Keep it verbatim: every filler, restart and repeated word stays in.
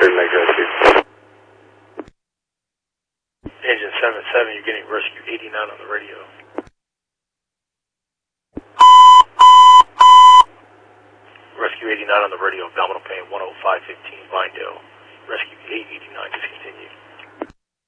make rescue. Engine seven seven, you're getting rescue eighty-nine on the radio. Rescue eighty-nine on the radio, abdominal pain one oh five fifteen, Vinedale. Rescue eight eighty-nine discontinued.